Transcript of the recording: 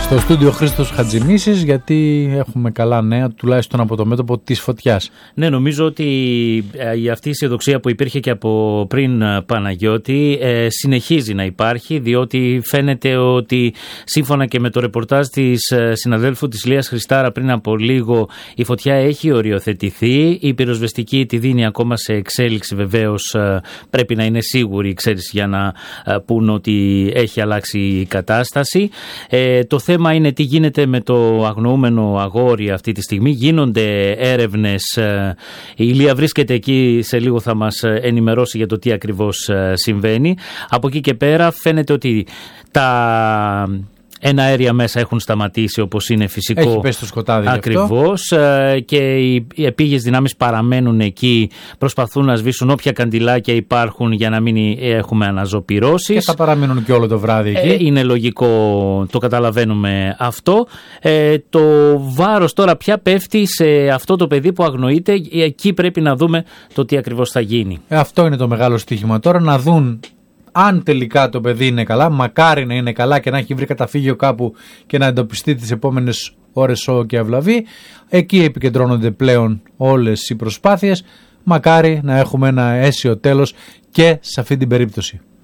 Στο στούντιο Χρήστος Χατζημίσης, γιατί έχουμε καλά νέα, τουλάχιστον από το μέτωπο της φωτιάς. Ναι, νομίζω ότι αυτή η αισιοδοξία που υπήρχε και από πριν, Παναγιώτη, συνεχίζει να υπάρχει, διότι φαίνεται ότι σύμφωνα και με το ρεπορτάζ της συναδέλφου της Λίας Χριστάρα πριν από λίγο, η φωτιά έχει οριοθετηθεί. Η πυροσβεστική τη δίνει ακόμα σε εξέλιξη, βεβαίως πρέπει να είναι σίγουροι, ξέρεις, για να πούν ότι έχει αλλάξει η κατάσταση. Το θέμα είναι τι γίνεται με το αγνοούμενο αγόρι αυτή τη στιγμή. Γίνονται έρευνες. Η Ηλία βρίσκεται εκεί, σε λίγο θα μας ενημερώσει για το τι ακριβώς συμβαίνει. Από εκεί και πέρα φαίνεται ότι τα εναέρια μέσα έχουν σταματήσει, όπως είναι φυσικό. Έχει πέσει το σκοτάδι. Ακριβώς. Και οι επίγειες δυνάμεις παραμένουν εκεί, προσπαθούν να σβήσουν όποια καντιλάκια υπάρχουν για να μην έχουμε αναζωπυρώσεις. Και θα παραμείνουν και όλο το βράδυ εκεί. Είναι λογικό, το καταλαβαίνουμε αυτό. Το βάρος τώρα πια πέφτει σε αυτό το παιδί που αγνοείται. Εκεί πρέπει να δούμε το τι ακριβώς θα γίνει. Αυτό είναι το μεγάλο στοίχημα τώρα, να δουν αν τελικά το παιδί είναι καλά, μακάρι να είναι καλά και να έχει βρει καταφύγιο κάπου και να εντοπιστεί τις επόμενες ώρες και αυλαβή. Εκεί επικεντρώνονται πλέον όλες οι προσπάθειες. Μακάρι να έχουμε ένα αίσιο τέλος και σε αυτή την περίπτωση.